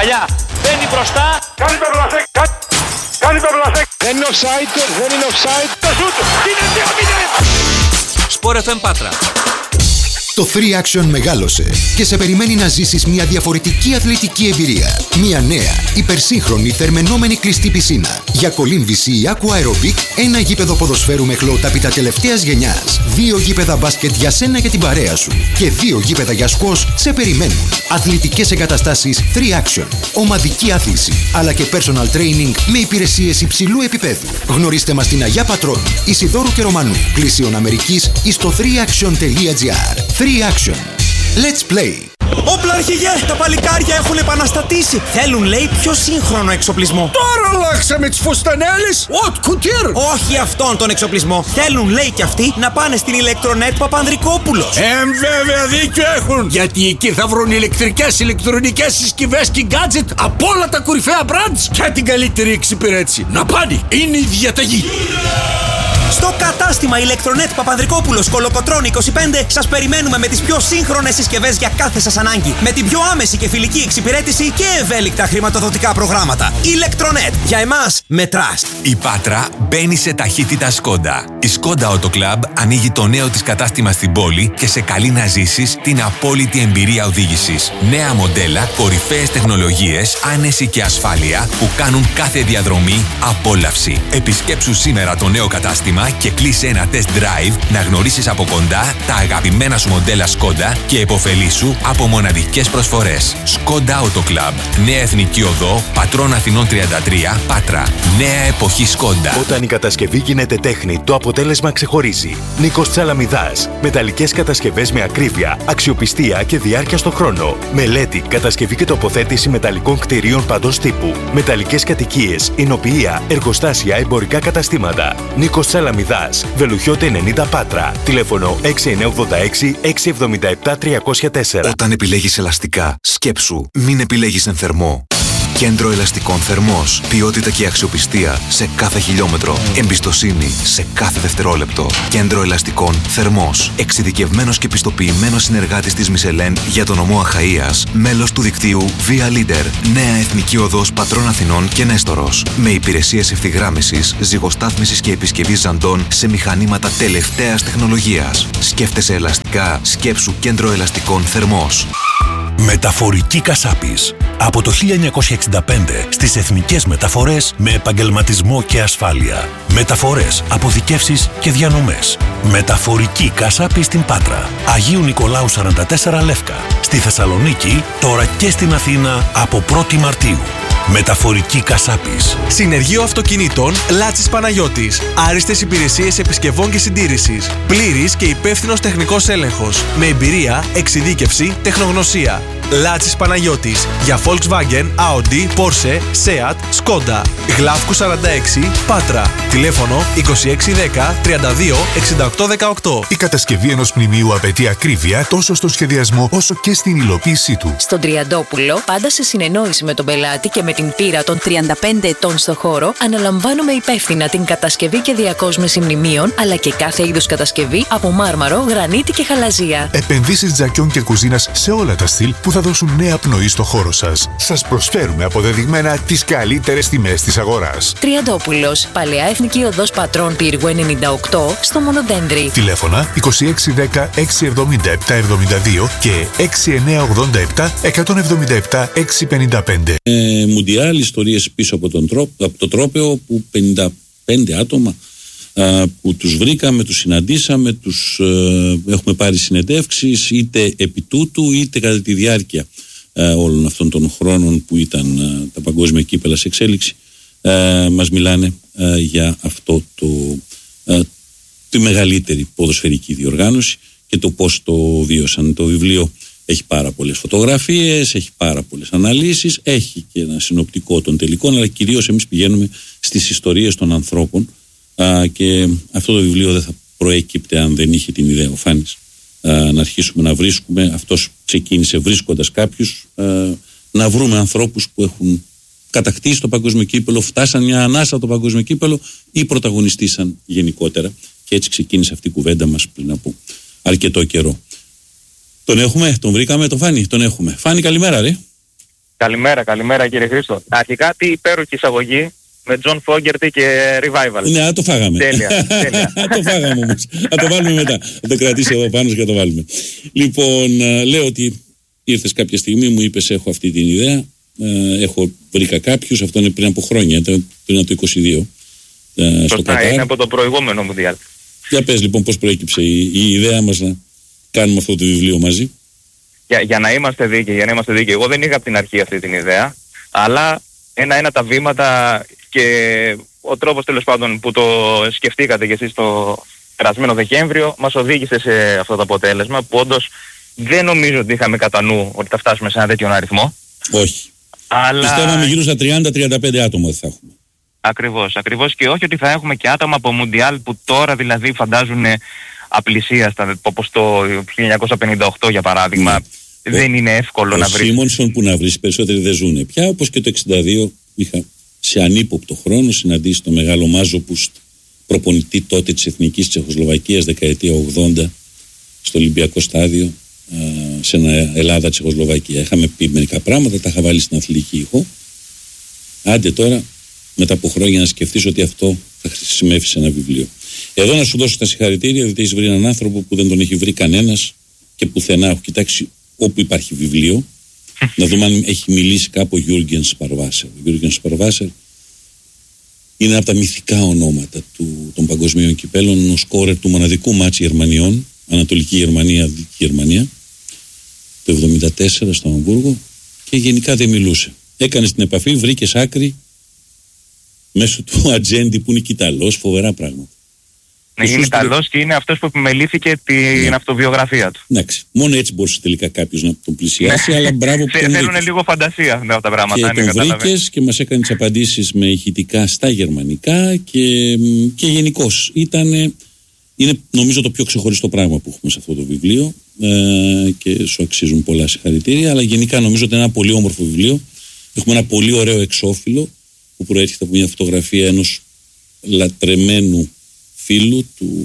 παλιά. Μπαίνει μπροστά. Κάνει το μπλασέ. Κάνει το μπλασέ. Δεν είναι offside. Δεν είναι offside. Το σούτ. Είναι 2-0. Sport FM Πάτρα. Το 3Action μεγάλωσε και σε περιμένει να ζήσεις μια διαφορετική αθλητική εμπειρία. Μια νέα, υπερσύγχρονη, θερμαινόμενη κλειστή πισίνα. Για κολύμβηση ή aqua aerobic, ένα γήπεδο ποδοσφαίρου με χλωοτάπητα τελευταίας γενιάς. 2 γήπεδα μπάσκετ για σένα και την παρέα σου. Και 2 γήπεδα για σκος σε περιμένουν. Αθλητικές εγκαταστάσεις 3Action. Ομαδική άθληση, αλλά και personal training με υπηρεσίες υψηλού επίπεδου. Γνωρίστε μας στην Αγιά Πατρών, Ισιδώρου και Ρωμανού, Πλησίων Αμερικής ή στο 3action.gr. 3Action. Let's play! Όπλα αρχηγέ! Τα παλικάρια έχουν επαναστατήσει! Θέλουν, λέει, πιο σύγχρονο εξοπλισμό. Τώρα αλλάξαμε τις φουστανέλες! Οτ κουτίρ! Όχι αυτόν τον εξοπλισμό. Θέλουν, λέει, κι αυτοί να πάνε στην Ηλεκτρονέτ Παπανδρικόπουλος. Βέβαια δίκιο έχουν! Γιατί εκεί θα βρουν ηλεκτρικές, ηλεκτρονικές συσκευές και gadget από όλα τα κορυφαία brands και την καλύτερη εξυπηρέτηση. Να πάνε! Είναι η διαταγή! Στο κατάστημα Ηλεκτρονέτ Παπανδρικόπουλος Κολοκοτρώνη 25 σας περιμένουμε με τις πιο σύγχρονες συσκευές για κάθε σας ανάγκη. Με την πιο άμεση και φιλική εξυπηρέτηση και ευέλικτα χρηματοδοτικά προγράμματα. Ηλεκτρονέτ. Για εμάς με Trust. Η Πάτρα μπαίνει σε ταχύτητα Σκόντα. Η Σκόντα Auto Club ανοίγει το νέο της κατάστημα στην πόλη και σε καλεί να ζήσεις την απόλυτη εμπειρία οδήγησης. Νέα μοντέλα, κορυφαίες τεχνολογίες, άνεση και ασφάλεια που κάνουν κάθε διαδρομή απόλαυση. Επισκέψου σήμερα το νέο κατάστημα και κλείσε ένα test drive να γνωρίσεις από κοντά τα αγαπημένα σου μοντέλα Σκόντα και επωφελήσου από μοναδικές προσφορές. Σκόντα Auto Club. Νέα Εθνική Οδό, Πατρών Αθηνών 33, Πάτρα. Νέα εποχή Σκόντα. Όταν η κατασκευή γίνεται τέχνη, το αποτέλεσμα ξεχωρίζει. Νίκος Τσαλαμιδάς. Μεταλλικές κατασκευές με ακρίβεια, αξιοπιστία και διάρκεια στο χρόνο. Μελέτη, κατασκευή και τοποθέτηση μεταλλικών κτηρίων παντός τύπου. Μεταλλικές κατοικίες, εινοποιεία, εργοστάσια, εμπορικά καταστήματα. Νίκος Τσαλαμιδάς. Βελουχιώτε 90 Πάτρα. Τηλέφωνο 6986 677 304. Όταν επιλέγεις ελαστικά, σκέψου, μην επιλέγεις εν θερμό. Κέντρο Ελαστικών Θερμός. Ποιότητα και αξιοπιστία σε κάθε χιλιόμετρο. Εμπιστοσύνη σε κάθε δευτερόλεπτο. Κέντρο Ελαστικών Θερμός. Εξειδικευμένος και πιστοποιημένος συνεργάτης της Michelin για τον νομό Αχαΐας. Μέλος του δικτύου Via Leader. Νέα Εθνική Οδός Πατρών Αθηνών και Νέστορος. Με υπηρεσίες ευθυγράμμισης, ζυγοστάθμισης και επισκευής ζαντών σε μηχανήματα τελευταίας τεχνολογίας. Σκέφτεσαι ελαστικά, σκέψου Κέντρο Ελαστικών Θερμός. Μεταφορική Κασάπης. Από το 1965 στις εθνικές μεταφορές με επαγγελματισμό και ασφάλεια. Μεταφορές, αποθηκεύσεις και διανομές. Μεταφορική Κασάπη στην Πάτρα. Αγίου Νικολάου 44 Λεύκα. Στη Θεσσαλονίκη, τώρα και στην Αθήνα από 1η Μαρτίου. Μεταφορική Κασάπης. Συνεργείο Αυτοκινήτων Λάτσης Παναγιώτης. Άριστες υπηρεσίες επισκευών και συντήρησης. Πλήρης και υπεύθυνος τεχνικός έλεγχος. Με εμπειρία, εξειδίκευση, τεχνογνωσία. Λάτσης Παναγιώτης. Για Volkswagen, Audi, Porsche, Seat, Skoda. Γλαύκου 46, Πάτρα. Τηλέφωνο 2610 32 68 18. Η κατασκευή ενός μνημείου απαιτεί ακρίβεια τόσο στον σχεδιασμό όσο και στην υλοποίησή του. Στον Τριαντόπουλο, πάντα σε συνεννόηση με τον πελάτη και με την πείρα των 35 ετών στο χώρο, αναλαμβάνουμε υπεύθυνα την κατασκευή και διακόσμηση μνημείων, αλλά και κάθε είδους κατασκευή από μάρμαρο, γρανίτη και χαλαζία. Επενδύσεις τζακιών και κουζίνας σε όλα τα στυλ που θα δώσουν νέα πνοή στο χώρο σας. Σας προσφέρουμε αποδεδειγμένα τις καλύτερες τιμές της αγοράς. Τριαντόπουλος, Παλαιά Εθνική Οδός Πατρών Πύργου 98, στο Μονοδέντρι. Τηλέφωνα 2610 677 72 και 6987 177 655. Μουντιάλ, ιστορίες πίσω από το τρόπαιο που 55 άτομα που τους βρήκαμε, τους συναντήσαμε, έχουμε πάρει συνεντεύξεις είτε επί τούτου είτε κατά τη διάρκεια όλων αυτών των χρόνων που ήταν τα παγκόσμια κύπελα σε εξέλιξη. Μας μιλάνε για αυτό τη μεγαλύτερη ποδοσφαιρική διοργάνωση και το πώς το βίωσαν. Το βιβλίο έχει πάρα πολλές φωτογραφίες, έχει πάρα πολλές αναλύσεις, έχει και ένα συνοπτικό των τελικών, αλλά κυρίως εμείς πηγαίνουμε στις ιστορίες των ανθρώπων και αυτό το βιβλίο δεν θα προέκυπτε αν δεν είχε την ιδέα ο Φάνης να αρχίσουμε να βρίσκουμε. Αυτός ξεκίνησε βρίσκοντας κάποιους, να βρούμε ανθρώπους που έχουν κατακτήσει το παγκόσμιο κύπελο, φτάσαν μια ανάσα το παγκόσμιο κύπελο ή πρωταγωνιστήσαν γενικότερα, και έτσι ξεκίνησε αυτή η κουβέντα μας πριν από αρκετό καιρό. Τον έχουμε, τον βρήκαμε, τον Φάνη, τον έχουμε. Φάνη, καλημέρα ρε. Καλημέρα κύριε Χρήστο. Αρχικά τι υπέροχη εισαγωγή με Τζον Φόγκερτη και Revival. Ναι, το φάγαμε. Τέλεια. Το φάγαμε όμως. Θα το βάλουμε μετά. Θα το κρατήσει εδώ πάνω και θα το βάλουμε. Λοιπόν, λέω ότι ήρθες κάποια στιγμή, μου είπες έχω αυτή την ιδέα. Βρήκα κάποιους, αυτό είναι πριν από χρόνια, πριν από το 22. Σωστά, είναι από το προηγούμενο Μουντιάλ. Για πες λοιπόν πώς προέκυψε η ιδέα μας να κάνουμε αυτό το βιβλίο μαζί. Για να είμαστε δίκαιοι, εγώ δεν είχα από την αρχή αυτή την ιδέα, αλλά ένα τα βήματα και ο τρόπος τέλος πάντων που το σκεφτήκατε κι εσείς το περασμένο Δεκέμβριο μας οδήγησε σε αυτό το αποτέλεσμα που όντως δεν νομίζω ότι είχαμε κατά νου ότι θα φτάσουμε σε ένα τέτοιο αριθμό. Όχι. Αλλά... Πιστεύαμε γύρω στα 30-35 άτομα ότι θα έχουμε. Ακριβώς και όχι ότι θα έχουμε και άτομα από Μουντιάλ που τώρα δηλαδή φαντάζουν απλησίαστα, όπως το 1958 για παράδειγμα. Δεν είναι εύκολο να βρεις. Ο Σίμονσον που να βρεις, περισσότεροι δεν ζουνε πια, όπως και το 62 είχα σε ανύποπτο χρόνο συναντήσει το μεγάλο Μάζοπουστ, προπονητή τότε της Εθνικής Τσεχοσλοβακίας δεκαετία 80 στο Ολυμπιακό Στάδιο, σε ένα Ελλάδα-Τσεχοσλοβακία. Είχαμε πει μερικά πράγματα, τα είχα βάλει στην αθλητική ηχό. Άντε τώρα μετά από χρόνια να σκεφτείς ότι αυτό θα χρησιμεύσει σε ένα βιβλίο. Εδώ να σου δώσω τα συγχαρητήρια, διότι έχεις βρει έναν άνθρωπο που δεν τον έχει βρει κανένας και πουθενά. Έχω κοιτάξει όπου υπάρχει βιβλίο, να δούμε αν έχει μιλήσει κάπου ο Γιούργεν Σπαρβάσερ. Ο Γιούργεν Σπαρβάσερ είναι από τα μυθικά ονόματα των παγκοσμίων κυπέλων, ο σκόρερ του μοναδικού μάτς Γερμανιών, Ανατολική Γερμανία, Δυτική Γερμανία, το 1974 στο Αμβούργο, και γενικά δεν μιλούσε. Έκανες την επαφή, βρήκες άκρη μέσω του ατζέντη που είναι και Ιταλός, φοβερά πράγματα. Ναι, είναι Ιταλός και είναι αυτός που επιμελήθηκε την αυτοβιογραφία του. Εντάξει, μόνο έτσι μπορούσε τελικά κάποιος να τον πλησιάσει, αλλά μπράβο που τον θέλουν λίγο φαντασία αυτά τα πράγματα. Και τον βρήκες και μας έκανε τις απαντήσεις με ηχητικά στα γερμανικά και γενικώς είναι νομίζω το πιο ξεχωριστό πράγμα που έχουμε σε αυτό το βιβλίο, και σου αξίζουν πολλά συγχαρητήρια, αλλά γενικά νομίζω ότι είναι ένα πολύ όμορφο βιβλίο. Έχουμε ένα πολύ ωραίο εξώφυλλο που προέρχεται από μια φωτογραφία ενός λατρεμένου φίλου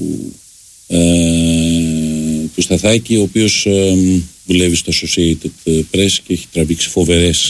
του Σταθάκη, ο οποίος δουλεύει στο Associated Press και έχει τραβήξει φοβερές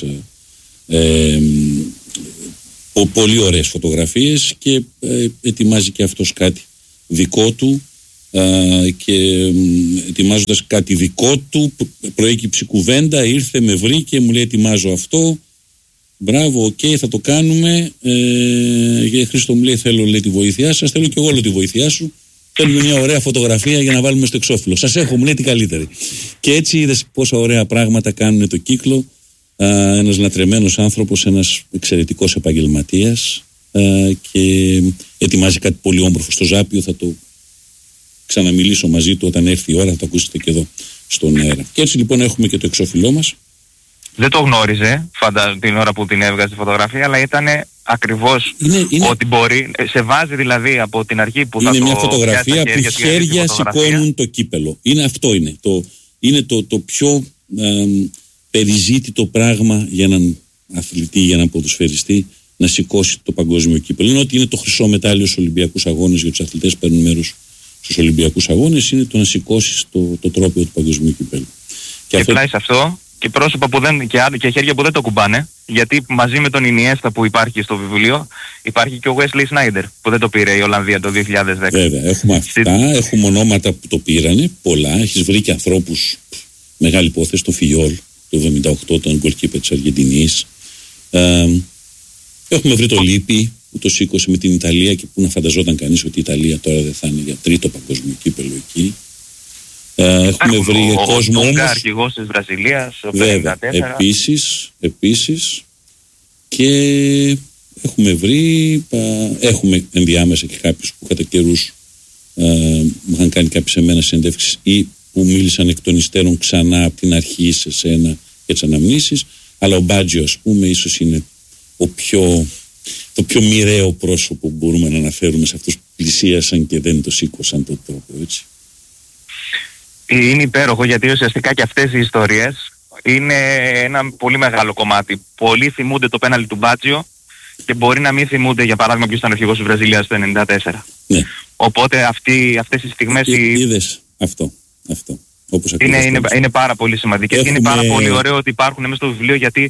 πολύ ωραίες φωτογραφίες και ετοιμάζει και αυτός κάτι δικό του, και ετοιμάζοντας κάτι δικό του προέκυψε κουβέντα, ήρθε, με βρήκε, μου λέει ετοιμάζω αυτό. Μπράβο, οκ, θα το κάνουμε. Χρήστο, μου λέει, θέλω, λέει, τη βοήθειά σας. Θέλω και εγώ, λέω, τη βοήθειά σου. Θέλουμε μια ωραία φωτογραφία για να βάλουμε στο εξώφυλλο. Σας έχω, μου λέει, την καλύτερη. Και έτσι είδες πόσα ωραία πράγματα κάνουν το κύκλο. Ένας λατρεμένος άνθρωπος, ένας εξαιρετικός επαγγελματίας, και ετοιμάζει κάτι πολύ όμορφο στο Ζάπιο. Θα το ξαναμιλήσω μαζί του όταν έρθει η ώρα, θα το ακούσετε και εδώ στον αέρα. Και έτσι λοιπόν έχουμε και το εξώφυλλό μας. Δεν το γνώριζε την ώρα που την έβγαζε τη φωτογραφία, αλλά ήταν ακριβώς ότι μπορεί, σε βάζει δηλαδή από την αρχή που θα το... Είναι μια φωτογραφία που χέρια σηκώνουν το κύπελο. Είναι το πιο περιζήτητο πράγμα για έναν αθλητή, για έναν ποδοσφαιριστή, να σηκώσει το παγκόσμιο κύπελο. Είναι ότι είναι το χρυσό μετάλλιο στους Ολυμπιακούς Αγώνες, για τους αθλητές που παίρνουν μέρος στους Ολυμπιακούς Αγώνες, είναι το να σηκώσεις το τρόπαιο του παγκοσμίου κυπέλου. Και πλάι σε αυτό, και πρόσωπα που δεν, και χέρια που δεν το κουμπάνε, γιατί μαζί με τον Ινιέστα που υπάρχει στο βιβλίο, υπάρχει και ο Wesley Sneijder που δεν το πήρε η Ολλανδία το 2010. Βέβαια, έχουμε αυτά, έχουμε ονόματα που το πήρανε, πολλά. Έχεις βρει και ανθρώπους, μεγάλη υπόθεση, τον Φιόλ, το 78, τον γκολκίπερ της Αργεντινής. Έχουμε βρει το Λίπη που το σήκωσε με την Ιταλία, και που να φανταζόταν κανείς ότι η Ιταλία τώρα δεν θα είναι για τρίτο παγκόσμιο κύπελο εκεί. Έχουμε βρει κόσμο όμως. Ο αρχηγός της Βραζιλίας, ο 54. Βέβαια, επίσης, και έχουμε ενδιάμεσα και κάποιους που κατά καιρούς μου είχαν κάνει κάποιες εμένα συνεντεύξεις ή που μίλησαν εκ των υστέρων ξανά από την αρχή σε σένα και τις αναμνήσεις, αλλά ο Μπάτζιο, ας πούμε, ίσως είναι το πιο μοιραίο πρόσωπο που μπορούμε να αναφέρουμε σε αυτούς που πλησίασαν και δεν το σήκωσαν το τρόπο, έτσι. Είναι υπέροχο, γιατί ουσιαστικά και αυτές οι ιστορίες είναι ένα πολύ μεγάλο κομμάτι. Πολλοί θυμούνται το πέναλτι του Μπάτζιο και μπορεί να μην θυμούνται, για παράδειγμα, ποιος ήταν ο αρχηγός της Βραζιλίας το 1994. Ναι. Οπότε αυτές οι στιγμές... Είδες αυτό. Είναι πάρα πολύ σημαντικές. Και είναι πάρα πολύ ωραίο ότι υπάρχουν μέσα στο βιβλίο, γιατί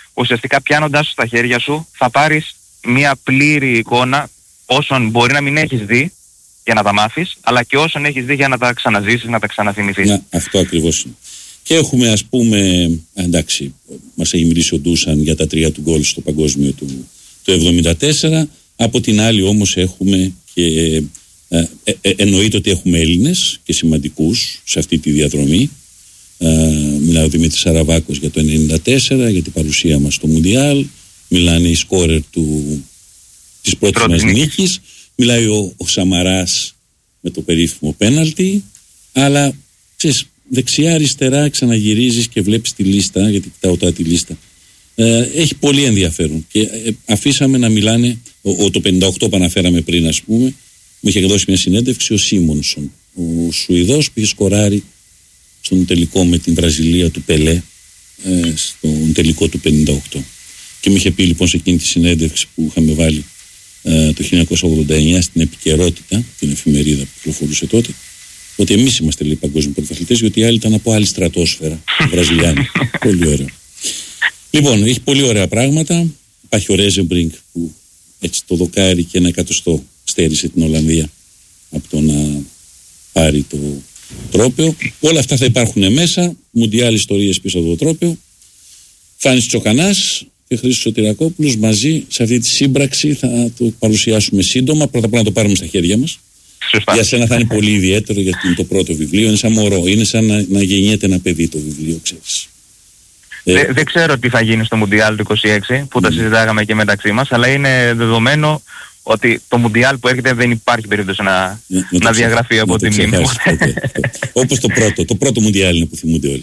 ουσιαστικά πιάνοντάς σου στα χέρια σου θα πάρεις μια πλήρη εικόνα όσων μπορεί να μην έχεις δει για να τα μάθεις, αλλά και όσων έχεις δει για να τα ξαναζήσεις, να τα ξαναθυμηθείς. Ναι, αυτό ακριβώς είναι. Και έχουμε, ας πούμε, εντάξει, μας έχει μιλήσει ο Ντούσαν για τα 3 του γκολ στο παγκόσμιο του 1974. Από την άλλη όμως έχουμε και εννοείται ότι έχουμε Έλληνες και σημαντικούς σε αυτή τη διαδρομή. Μιλάει ο Δημήτρης Σαραβάκος για το 1994, για την παρουσία μας στο Μουντιάλ. Μιλάνε οι σκόρερ της πρώτης μας νίκης. Μιλάει ο Σαμαράς με το περίφημο πέναλτι. Αλλά ξέρεις, δεξιά-αριστερά ξαναγυρίζεις και βλέπεις τη λίστα, γιατί κοιτάω τώρα τη λίστα. Έχει πολύ ενδιαφέρον και αφήσαμε να μιλάνε. Το 58 που αναφέραμε πριν, ας πούμε, μου είχε δώσει μια συνέντευξη ο Σίμονσον, ο Σουηδός που είχε σκοράρει στον τελικό με την Βραζιλία του Πελέ, στον τελικό του 58. Και μου είχε πει λοιπόν σε εκείνη τη συνέντευξη που είχαμε βάλει το 1989 στην Επικαιρότητα, την εφημερίδα που κυκλοφορούσε τότε, ότι εμείς είμαστε λέει παγκόσμιοι πρωταθλητές, γιατί οι άλλοι ήταν από άλλη στρατόσφαιρα, οι Βραζιλιάνοι. Πολύ ωραίο. Λοιπόν, έχει πολύ ωραία πράγματα. Υπάρχει ο Ρέζεμπρινγκ που έτσι το δοκάρι και 1 εκατοστό στέρισε την Ολλανδία από το να πάρει το τρόπαιο. Όλα αυτά θα υπάρχουν μέσα. Μουντιάλ ιστορίες πίσω από το τρόπαιο. Φάνης Τσοκανάς και Χρήστος Σωτηρακόπουλος μαζί σε αυτή τη σύμπραξη θα το παρουσιάσουμε σύντομα. Πρώτα απ' όλα να το πάρουμε στα χέρια μας. Σωστά. Για σένα θα είναι πολύ ιδιαίτερο γιατί είναι το πρώτο βιβλίο. Είναι σαν μωρό. Είναι σαν να γεννιέται ένα παιδί το βιβλίο, ξέρεις. Δεν ξέρω τι θα γίνει στο Μουντιάλ του 26 που τα συζητάγαμε και μεταξύ μας, αλλά είναι δεδομένο ότι το Μουντιάλ που έρχεται δεν υπάρχει περίπτωση να διαγραφεί από τη μνήμη μου. Όπως το πρώτο Μουντιάλ είναι που θυμούνται όλοι.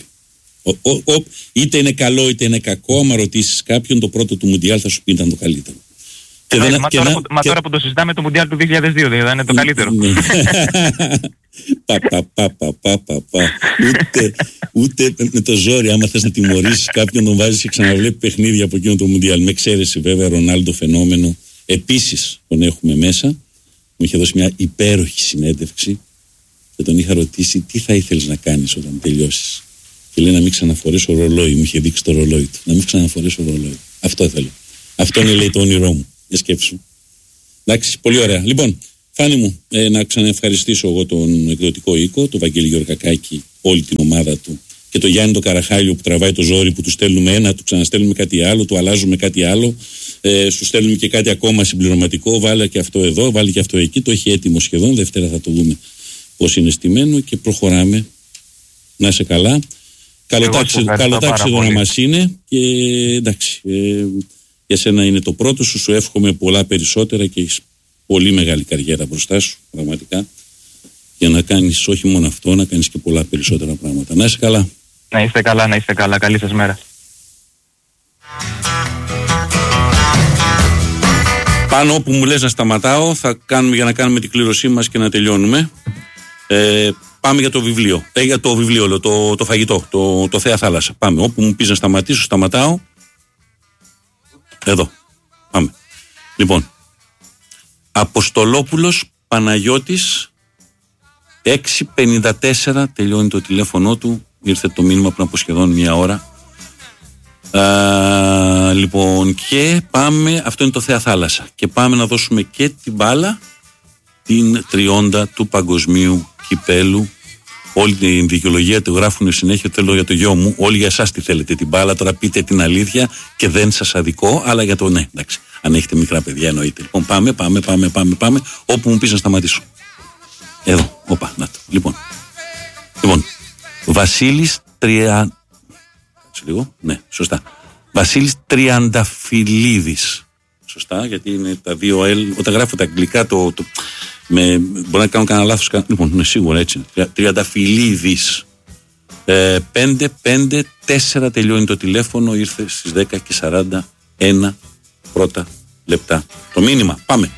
Είτε είναι καλό είτε είναι κακό, άμα ρωτήσεις κάποιον, το πρώτο του Μουντιάλ θα σου πει ήταν το καλύτερο. Τώρα που το συζητάμε, το Μουντιάλ του 2002 δεν είναι το καλύτερο. Ούτε με το ζόρι, άμα θες να τιμωρήσεις κάποιον, τον βάζεις και ξαναβλέπει παιχνίδια από εκείνο το Μουντιάλ. Με εξαίρεση βέβαια, Ρονάλντο φαινόμενο. Επίσης τον έχουμε μέσα. Μου είχε δώσει μια υπέροχη συνέντευξη και τον είχα ρωτήσει τι θα ήθελες να κάνεις όταν τελειώσεις. Και λέει να μην ξαναφορέσω ρολόι. Μου είχε δείξει το ρολόι του. Να μην ξαναφορέσω ρολόι. Αυτό θέλω. Αυτό είναι λέει το όνειρό μου. Για σκέψου. Εντάξει, πολύ ωραία. Λοιπόν, Φάνη μου, να ξαναευχαριστήσω εγώ τον εκδοτικό οίκο, τον Βαγγέλη Γεωργακάκη, όλη την ομάδα του και τον Γιάννη τον Καραχάλιο που τραβάει το ζόρι, που του στέλνουμε ένα, του ξαναστέλνουμε κάτι άλλο, του αλλάζουμε κάτι άλλο, σου στέλνουμε και κάτι ακόμα συμπληρωματικό, βάλε και αυτό εδώ, βάλε και αυτό εκεί, το έχει έτοιμο σχεδόν, Δευτέρα θα το δούμε πώς είναι στημένο και προχωράμε. Να είσαι καλά. Καλό ταξίδι να μας είναι και εντάξει, για σένα είναι το πρώτο σου εύχομαι πολλά περισσότερα και έχεις πολύ μεγάλη καριέρα μπροστά σου, πραγματικά, για να κάνεις όχι μόνο αυτό, να κάνεις και πολλά περισσότερα πράγματα. Να είσαι καλά. Να είστε καλά, να είστε καλά. Καλή σας μέρα. Πάνω όπου μου λες να σταματάω, θα κάνουμε για να κάνουμε την κλήρωσή μας και να τελειώνουμε. Πάμε για το βιβλίο. Για το βιβλίο, το φαγητό, το Θέα Θάλασσα. Πάμε. Όπου μου πεις να σταματήσω, σταματάω. Εδώ. Πάμε. Λοιπόν. Αποστολόπουλος Παναγιώτης 654, τελειώνει το τηλέφωνο του, ήρθε το μήνυμα πριν από σχεδόν μια ώρα. Λοιπόν, και πάμε, αυτό είναι το Θέα Θάλασσα, και πάμε να δώσουμε και την μπάλα, την 30 του παγκοσμίου κυπέλου. Όλη την δικαιολογία το γράφουν συνέχεια, θέλω για το γιο μου, όλοι για εσάς τη θέλετε την μπάλα, τώρα πείτε την αλήθεια και δεν σας αδικώ, αλλά για το ναι, εντάξει. Αν έχετε μικρά παιδιά εννοείται. Λοιπόν, πάμε. Όπου μου πεις να σταματήσω. Εδώ, όπα, να το. Λοιπόν, Βασίλης ναι, σωστά. Βασίλης Τριανταφυλλίδης. Σωστά, γιατί είναι τα δύο L. Όταν γράφω τα αγγλικά, μπορεί να κάνω κανένα λάθος. Λοιπόν, είναι σίγουρα έτσι. Τριανταφυλλίδης. 554 τελειώνει το τηλέφωνο, ήρθε στις 10:41 πρώτα λεπτά. Το μήνυμα, πάμε.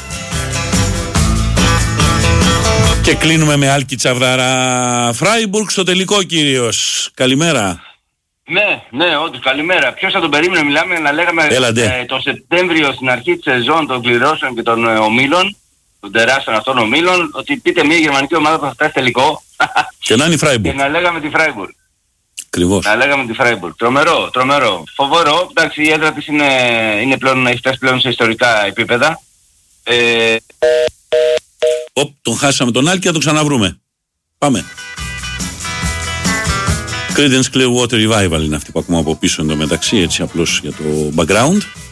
Και κλείνουμε με Άλκη Τσαβδαρά. Φράιμπουργκ στο τελικό, κύριος. Καλημέρα. Ναι, όντως, καλημέρα. Ποιος θα τον περίμενε, μιλάμε να λέγαμε το Σεπτέμβριο στην αρχή της σεζόν των κληρώσεων και των ομίλων, των τεράστιων αυτών ομίλων, ότι πείτε μια γερμανική ομάδα που θα φτάσει τελικό. Και να είναι η Φράιμπουργκ. Και να λέγαμε τη Φράιμπουργκ. Ακριβώς. Να λέγαμε τη Φράιμπουργκ. Τρομερό. Φοβερό. Εντάξει, η έδρα της είναι πλέον, έχει φτάσει πλέον σε ιστορικά επίπεδα. Τον χάσαμε τον Άλκη, θα το ξαναβρούμε. Πάμε. Creedence Clearwater Revival είναι αυτή που ακούμε από πίσω εντωμεταξύ, έτσι απλώς για το background.